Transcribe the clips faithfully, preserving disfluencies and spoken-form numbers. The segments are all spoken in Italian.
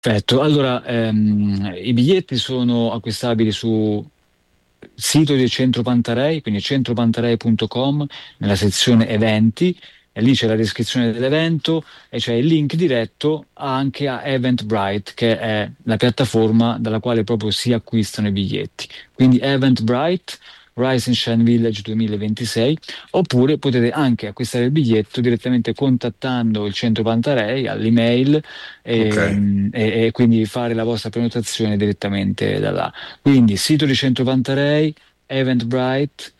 Perfetto, allora ehm, i biglietti sono acquistabili su sito del Centro Pantarei, quindi centropantarei punto com, nella sezione eventi, e lì c'è la descrizione dell'evento e c'è il link diretto anche a Eventbrite, che è la piattaforma dalla quale proprio si acquistano i biglietti. Quindi Eventbrite, Rise and Shine Village duemilaventisei, oppure potete anche acquistare il biglietto direttamente contattando il Centro Pantarei all'email Ok. e, e- e quindi fare la vostra prenotazione direttamente da là. Quindi sito di Centro Pantarei, Eventbrite,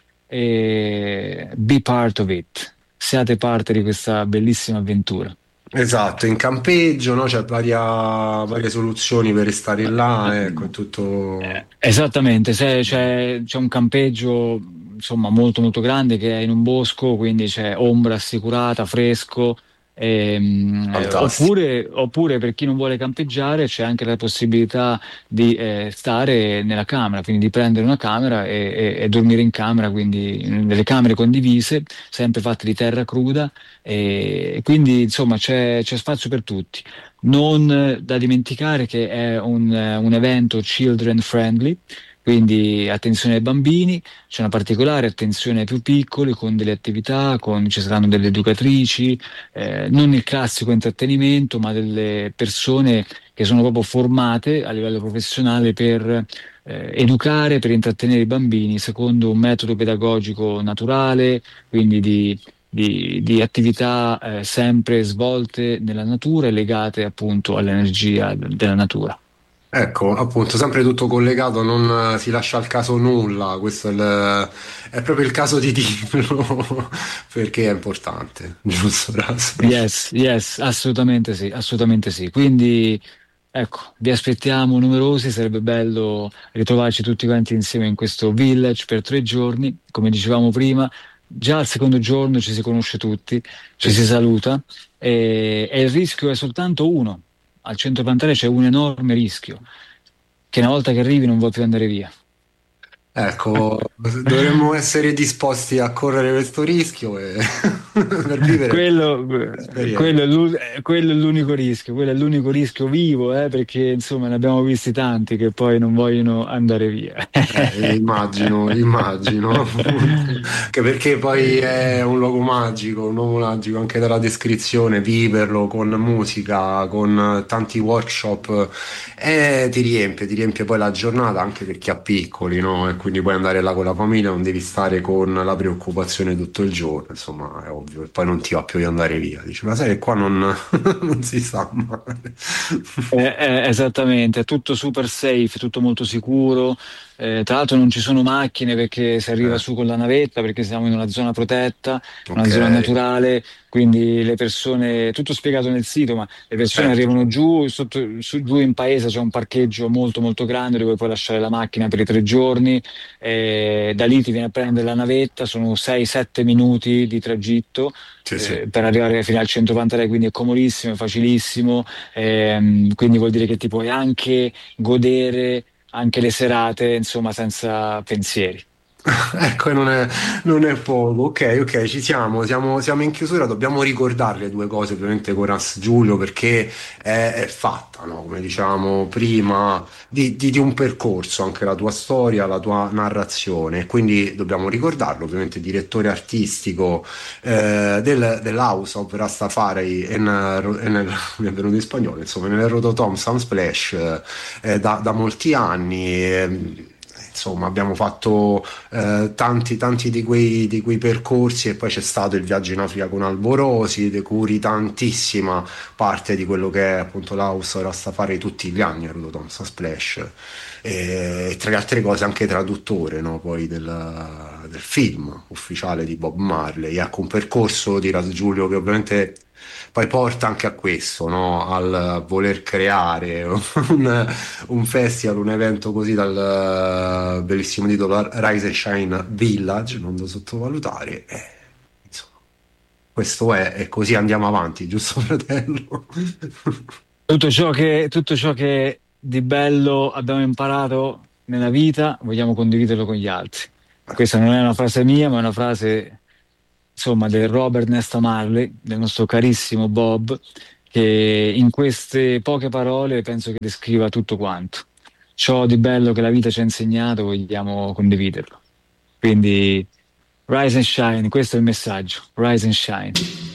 e be part of it. Siate parte di questa bellissima avventura. Esatto, in campeggio, no? C'è varia- varie soluzioni per restare là, ecco, è tutto... Eh, Esattamente, se c'è c'è un campeggio insomma molto molto grande che è in un bosco, quindi c'è ombra assicurata, fresco, ehm, eh, Fantastico. oppure, oppure per chi non vuole campeggiare c'è anche la possibilità di eh, stare nella camera, quindi di prendere una camera e, e- e dormire in camera, quindi nelle camere condivise, sempre fatte di terra cruda, e, e quindi insomma c'è c'è spazio per tutti. Non eh, da dimenticare che è un, eh, un evento children friendly, quindi attenzione ai bambini, c'è una particolare attenzione ai più piccoli con delle attività, con- ci saranno delle educatrici, eh, non il classico intrattenimento, ma delle persone che sono proprio formate a livello professionale per eh, educare, per intrattenere i bambini secondo un metodo pedagogico naturale, quindi di di, di attività eh, sempre svolte nella natura e legate appunto all'energia d- della natura. Ecco, appunto, sempre tutto collegato, non eh, si lascia al caso nulla, questo è, il- è proprio il caso di dirlo, perché è importante, giusto, Ras? Yes, yes, assolutamente sì, assolutamente sì. Quindi ecco, vi aspettiamo numerosi, sarebbe bello ritrovarci tutti quanti insieme in questo village per tre giorni, come dicevamo prima. Già al secondo giorno ci si conosce tutti, Sì, ci si sì. saluta e, e il rischio è soltanto uno. Al centro Pantare c'è un enorme rischio, che una volta che arrivi non vuoi più andare via. Ecco, dovremmo essere disposti a correre questo rischio e per vivere Quello, quello l'esperienza. è l'u- eh, quello è l'unico rischio, quello è l'unico rischio vivo, eh, perché insomma ne abbiamo visti tanti che poi non vogliono andare via. Eh, immagino, immagino, appunto. Che perché poi è un luogo magico, un luogo magico anche dalla descrizione, viverlo con musica, con tanti workshop, eh, ti riempie, ti riempie poi la giornata anche per chi ha piccoli, no? E quindi puoi andare là con la famiglia, non devi stare con la preoccupazione tutto il giorno, insomma, è ovvio, e poi non ti va più di andare via. Dici, ma sai che qua non, non si sta male. Eh, eh, esattamente, è tutto super safe, tutto molto sicuro. Eh, tra l'altro non ci sono macchine perché si arriva Eh, su con la navetta perché siamo in una zona protetta, una ok, zona naturale, quindi le persone, tutto spiegato nel sito, ma le persone certo. arrivano giù, sotto- su- giù in paese c'è un parcheggio molto molto grande dove puoi lasciare la macchina per i tre giorni, eh, da lì ti viene a prendere la navetta, sono sei sette minuti di tragitto Sì, sì. eh, per arrivare fino al centro Pantelei, quindi è comodissimo, è facilissimo. Ehm, quindi vuol dire che ti puoi anche godere anche le serate, insomma, senza pensieri. Ecco, non è, non è poco. Ok, ok, ci siamo, siamo, siamo in chiusura. Dobbiamo ricordare le due cose, ovviamente, con Ras Giulio, perché è, è fatta, no? Come dicevamo prima, di, di- di un percorso, anche la tua storia, la tua narrazione. Quindi dobbiamo ricordarlo, ovviamente, direttore artistico eh, del, dell'House of Rastafari e, nel, e nel- mi è venuto in spagnolo, insomma, nel Rototom Sunsplash eh, eh, da, da molti anni. eh, Insomma, abbiamo fatto eh, tanti, tanti di quei, di quei percorsi e poi c'è stato il viaggio in Africa con Alborosi, di cui tantissima parte di quello che è appunto l'House Rastafari tutti gli anni a Rudo Thompson Splash e tra le altre cose anche traduttore, no, poi del, del film ufficiale di Bob Marley. Ecco, un percorso di Ras Giulio che ovviamente poi porta anche a questo, no? Al voler creare un, un festival, un evento così dal eh, bellissimo titolo Rise and Shine Village, non da sottovalutare. E, insomma, questo è, e così andiamo avanti, giusto, fratello? Tutto ciò che, tutto ciò che di bello abbiamo imparato nella vita, vogliamo condividerlo con gli altri. Questa non è una frase mia, ma è una frase, insomma, del Robert Nesta Marley, del nostro carissimo Bob, che in queste poche parole penso che descriva tutto quanto. Ciò di bello che la vita ci ha insegnato, vogliamo condividerlo. Quindi, rise and shine, questo è il messaggio. Rise and shine.